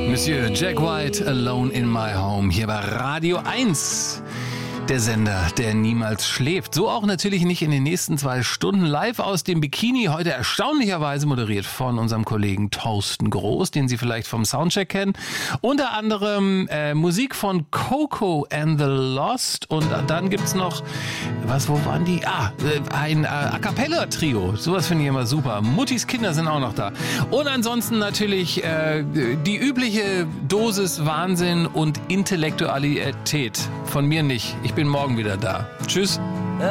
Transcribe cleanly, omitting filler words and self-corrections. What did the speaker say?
Monsieur Jack White, Alone in My Home, hier bei Radio 1. Der Sender, der niemals schläft. So auch natürlich nicht in den nächsten 2 Stunden live aus dem Bikini. Heute erstaunlicherweise moderiert von unserem Kollegen Thorsten Groß, den Sie vielleicht vom Soundcheck kennen. Unter anderem Musik von Coco and the Lost. Und dann gibt's noch, wo waren die? Ein A Cappella Trio. Sowas finde ich immer super. Muttis Kinder sind auch noch da. Und ansonsten natürlich die übliche Dosis Wahnsinn und Intellektualität. Von mir nicht. Ich bin morgen wieder da. Tschüss.